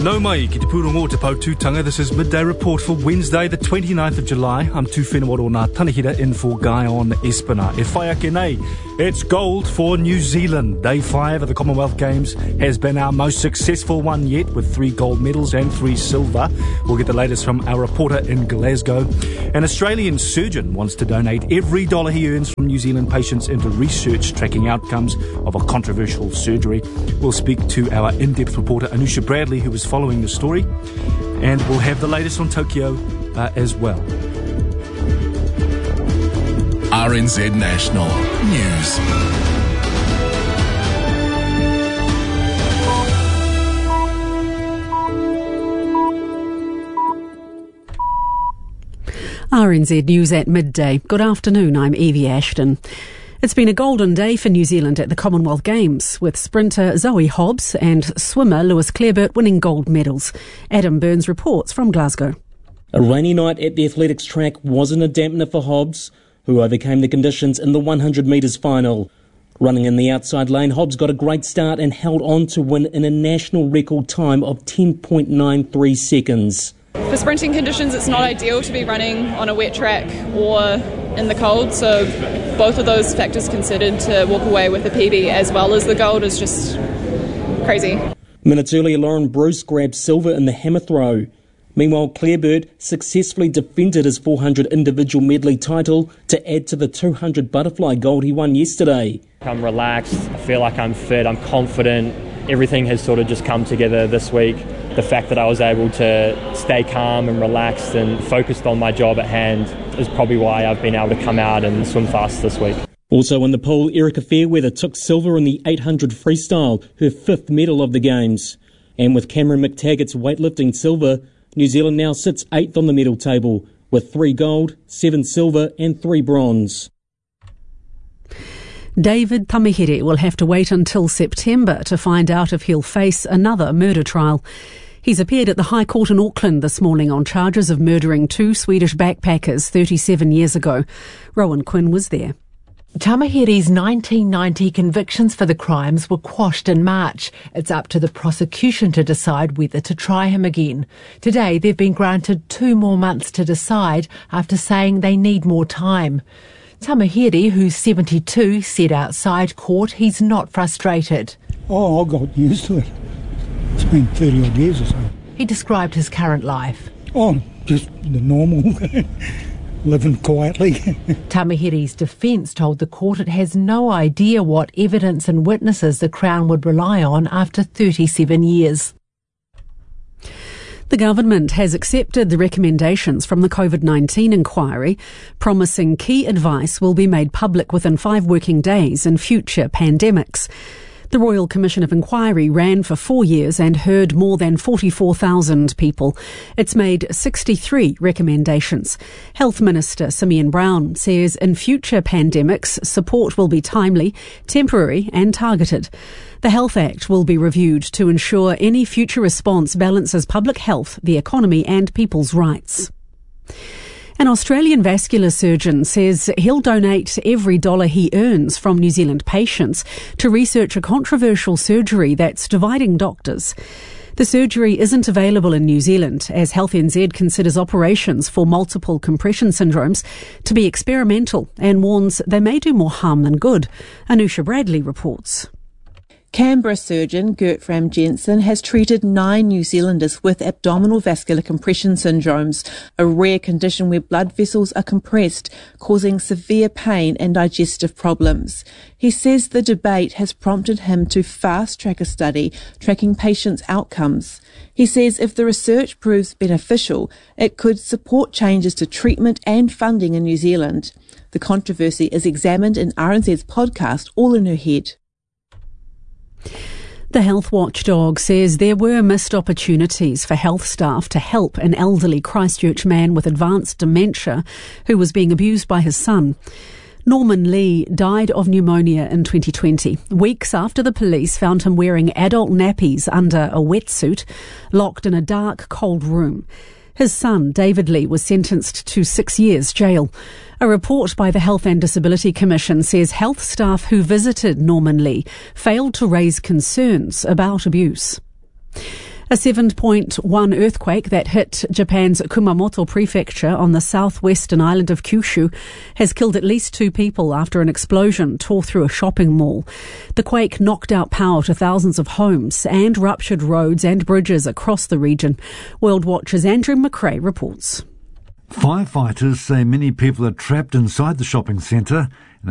Nau mai ki te pūrongo te Pautūtanga. This is Midday Report for Wednesday, the 29th of July. I'm Tu Whenua Nā Tanahira in for Guy on Espina. E whai ake nei, it's gold for New Zealand. Day 5 of the Commonwealth Games has been our most successful one yet, with 3 gold medals and 3 silver. We'll get the latest from our reporter in Glasgow. An Australian surgeon wants to donate every dollar he earns from New Zealand patients into research tracking outcomes of a controversial surgery. We'll speak to our in-depth reporter Anusha Bradley, who was following the story, and we'll have the latest on Tokyo as well. RNZ National News. RNZ News at midday. Good afternoon, I'm Evie Ashton. It's been a golden day for New Zealand at the Commonwealth Games, with sprinter Zoe Hobbs and swimmer Lewis Clareburt winning gold medals. Adam Burns reports from Glasgow. A rainy night at the athletics track wasn't a dampener for Hobbs, who overcame the conditions in the 100 metres final. Running in the outside lane, Hobbs got a great start and held on to win in a national record time of 10.93 seconds. For sprinting conditions, it's not ideal to be running on a wet track or in the cold, so both of those factors considered, to walk away with a PB as well as the gold is just crazy. Minutes earlier, Lauren Bruce grabbed silver in the hammer throw. Meanwhile, Clareburt successfully defended his 400 individual medley title to add to the 200 butterfly gold he won yesterday. I'm relaxed, I feel like I'm fit, I'm confident. Everything has sort of just come together this week. The fact that I was able to stay calm and relaxed and focused on my job at hand is probably why I've been able to come out and swim fast this week. Also in the pool, Erica Fairweather took silver in the 800 freestyle, her 5th medal of the Games. And with Cameron McTaggart's weightlifting silver, New Zealand now sits 8th on the medal table, with 3 gold, 7 silver and 3 bronze. David Tamihere will have to wait until September to find out if he'll face another murder trial. He's appeared at the High Court in Auckland this morning on charges of murdering 2 Swedish backpackers 37 years ago. Rowan Quinn was there. Tamihere's 1990 convictions for the crimes were quashed in March. It's up to the prosecution to decide whether to try him again. Today, they've been granted 2 more months to decide after saying they need more time. Tamihere, who's 72, said outside court he's not frustrated. Oh, I got used to it. It's been 30 odd years or so. He described his current life. Oh, just the normal, living quietly. Tamihere's defence told the court it has no idea what evidence and witnesses the Crown would rely on after 37 years. The government has accepted the recommendations from the COVID-19 inquiry, promising key advice will be made public within 5 working days in future pandemics. The Royal Commission of Inquiry ran for 4 years and heard more than 44,000 people. It's made 63 recommendations. Health Minister Simeon Brown says in future pandemics, support will be timely, temporary and targeted. The Health Act will be reviewed to ensure any future response balances public health, the economy and people's rights. An Australian vascular surgeon says he'll donate every dollar he earns from New Zealand patients to research a controversial surgery that's dividing doctors. The surgery isn't available in New Zealand, as Health NZ considers operations for multiple compression syndromes to be experimental and warns they may do more harm than good. Anusha Bradley reports. Canberra surgeon Gert Fram Jensen has treated 9 New Zealanders with abdominal vascular compression syndromes, a rare condition where blood vessels are compressed, causing severe pain and digestive problems. He says the debate has prompted him to fast-track a study tracking patients' outcomes. He says if the research proves beneficial, it could support changes to treatment and funding in New Zealand. The controversy is examined in RNZ's podcast, All in Her Head. The health watchdog says there were missed opportunities for health staff to help an elderly Christchurch man with advanced dementia who was being abused by his son. Norman Lee died of pneumonia in 2020, weeks after the police found him wearing adult nappies under a wetsuit, locked in a dark, cold room. His son, David Lee, was sentenced to 6 years jail. A report by the Health and Disability Commission says health staff who visited Norman Lee failed to raise concerns about abuse. A 7.1 earthquake that hit Japan's Kumamoto prefecture on the southwestern island of Kyushu has killed at least 2 people after an explosion tore through a shopping mall. The quake knocked out power to thousands of homes and ruptured roads and bridges across the region. World Watch's Andrew McRae reports. Firefighters say many people are trapped inside the shopping centre